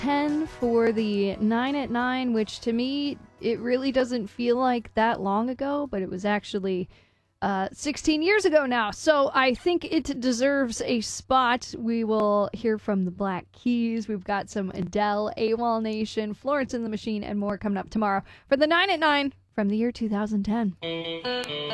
10 for the 9 at 9, which to me, it really doesn't feel like that long ago, but it was actually 16 years ago now. So I think it deserves a spot. We will hear from the Black Keys. We've got some Adele, AWOL Nation, Florence and the Machine, and more coming up tomorrow for the 9 at 9 from the year 2010.